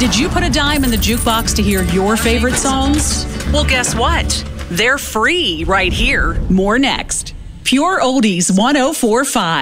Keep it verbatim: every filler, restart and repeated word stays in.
Did you put a dime in the jukebox to hear your favorite songs? Well, guess what? They're free right here. More next. Pure Oldies one oh four point five.